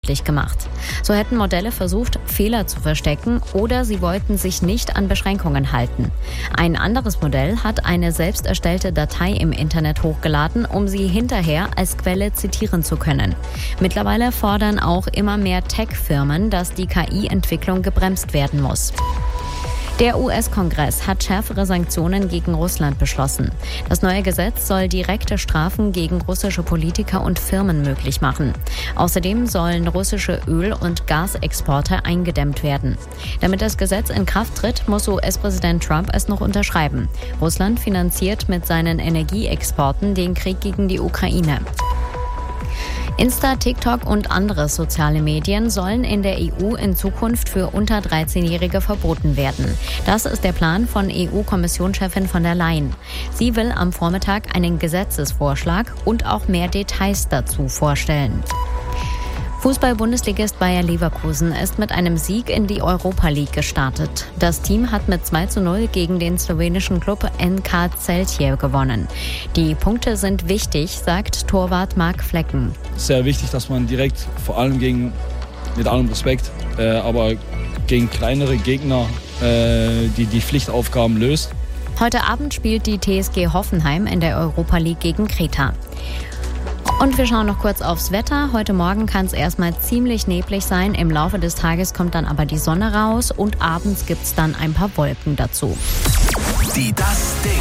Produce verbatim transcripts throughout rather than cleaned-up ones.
gemacht. So hätten Modelle versucht, Fehler zu verstecken oder sie wollten sich nicht an Beschränkungen halten. Ein anderes Modell hat eine selbst erstellte Datei im Internet hochgeladen, um sie hinterher als Quelle zitieren zu können. Mittlerweile fordern auch immer mehr Tech-Firmen, dass die K I-Entwicklung gebremst werden muss. Der U S-Kongress hat schärfere Sanktionen gegen Russland beschlossen. Das neue Gesetz soll direkte Strafen gegen russische Politiker und Firmen möglich machen. Außerdem sollen russische Öl- und Gasexporte eingedämmt werden. Damit das Gesetz in Kraft tritt, muss U S-Präsident Trump es noch unterschreiben. Russland finanziert mit seinen Energieexporten den Krieg gegen die Ukraine. Insta, TikTok und andere soziale Medien sollen in der E U in Zukunft für unter dreizehnjährige verboten werden. Das ist der Plan von E U-Kommissionschefin von der Leyen. Sie will am Vormittag einen Gesetzesvorschlag und auch mehr Details dazu vorstellen. Fußball-Bundesligist Bayer Leverkusen ist mit einem Sieg in die Europa League gestartet. Das Team hat mit zwei zu null gegen den slowenischen Klub N K Celje gewonnen. Die Punkte sind wichtig, sagt Torwart Marc Flecken. Sehr wichtig, dass man direkt, vor allem gegen, mit allem Respekt, äh, aber gegen kleinere Gegner äh, die, die Pflichtaufgaben löst. Heute Abend spielt die T S G Hoffenheim in der Europa League gegen Kreta. Und wir schauen noch kurz aufs Wetter. Heute Morgen kann es erstmal ziemlich neblig sein. Im Laufe des Tages kommt dann aber die Sonne raus und abends gibt es dann ein paar Wolken dazu. Die Das Ding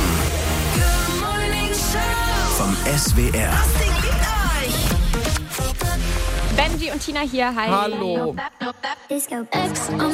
vom S W R. Benji und Tina hier, hi. Hallo.